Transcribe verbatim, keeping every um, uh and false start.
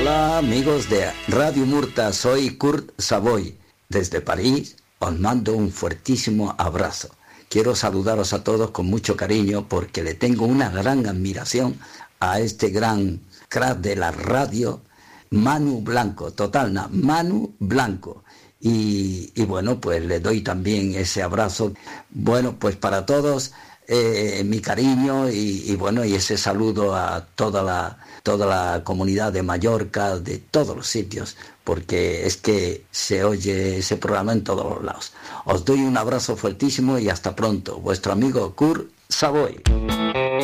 Hola amigos de Radio Murta, soy Kurt Savoy. Desde París os mando un fuertísimo abrazo. Quiero saludaros a todos con mucho cariño porque le tengo una gran admiración a este gran crack de la radio, Manu Blanco, total, na, Manu Blanco. Y, y bueno, pues le doy también ese abrazo. Bueno, pues para todos, eh, mi cariño y, y bueno, y ese saludo a toda la, toda la comunidad de Mallorca, de todos los sitios, porque es que se oye ese programa en todos los lados. Os doy un abrazo fuertísimo y hasta pronto. Vuestro amigo Kurt Savoy.